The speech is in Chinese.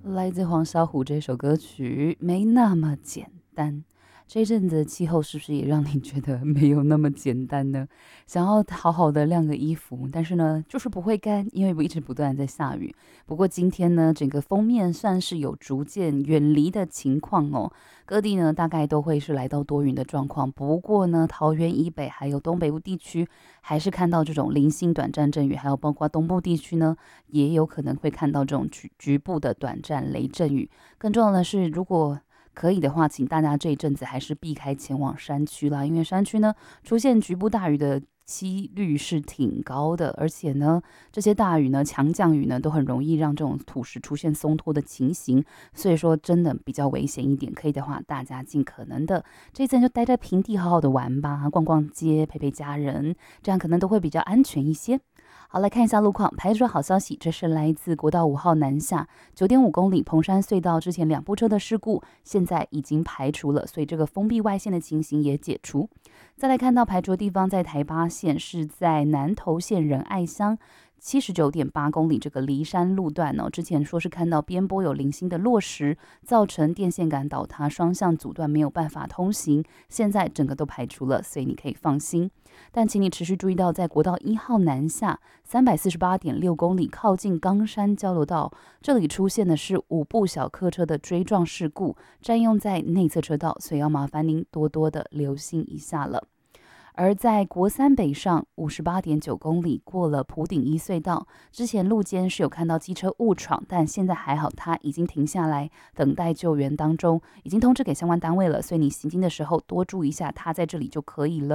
来自黄小琥这首歌曲没那么简单。这一阵子的气候是不是也让你觉得没有那么简单呢？想要好好的晾个衣服，但是呢，就是不会干，因为一直不断在下雨。不过今天呢，整个封面算是有逐渐远离的情况哦。各地呢，大概都会是来到多云的状况。不过呢，桃园以北还有东北部地区，还是看到这种零星短暂阵雨，还有包括东部地区呢，也有可能会看到这种局部的短暂雷阵雨。更重要的是，如果可以的话，请大家这一阵子还是避开前往山区啦，因为山区呢出现局部大雨的几率是挺高的，而且呢，这些大雨呢、强降雨呢，都很容易让这种土石出现松脱的情形，所以说真的比较危险一点。可以的话，大家尽可能的这一阵就待在平地好好的玩吧，逛逛街，陪陪家人，这样可能都会比较安全一些。好，来看一下路况。排除好消息，这是来自国道5号南下9.5公里彭山隧道之前2部车的事故，现在已经排除了，所以这个封闭外线的情形也解除。再来看到排除的地方，在台八线是在南投县仁爱乡79.8公里这个梨山路段哦，之前说是看到边坡有零星的落石，造成电线杆倒塌，双向阻断没有办法通行，现在整个都排除了，所以你可以放心。但请你持续注意到，在国道1号南下348.6公里靠近冈山交流道，这里出现的是5部小客车的追撞事故，占用在内侧车道，所以要麻烦您多多的留心一下了。而在国三北上58.9公里过了埔顶一隧道，之前路肩是有看到机车误闯，但现在还好，它已经停下来等待救援当中，已经通知给相关单位了，所以你行经的时候多注意一下，它在这里就可以了。